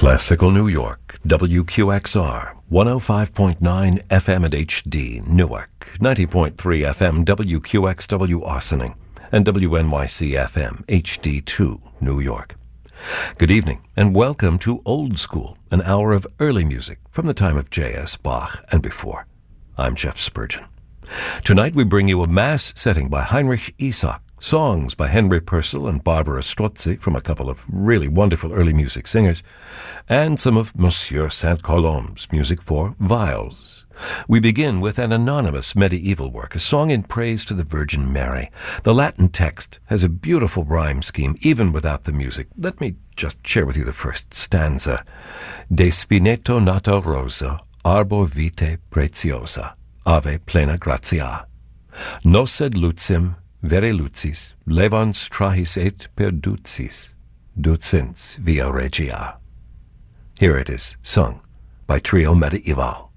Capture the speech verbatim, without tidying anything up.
Classical New York, W Q X R, one oh five point nine F M at H D, Newark, ninety point three F M, W Q X W Arsening, and W N Y C F M, H D two, New York. Good evening, and welcome to Old School, an hour of early music from the time of J S. Bach and before. I'm Jeff Spurgeon. Tonight we bring you a mass setting by Heinrich Isak, songs by Henry Purcell and Barbara Strozzi from a couple of really wonderful early music singers, and some of Monsieur Saint-Colombe's music for viols. We begin with an anonymous medieval work, a song in praise to the Virgin Mary. The Latin text has a beautiful rhyme scheme, even without the music. Let me just share with you the first stanza. De spineto nata rosa, arbor vitae preziosa, ave plena gratia. Nos sed lucem vere lucis, levans trahis et perducis, ducens via regia. Here it is, sung by Trio Medieval.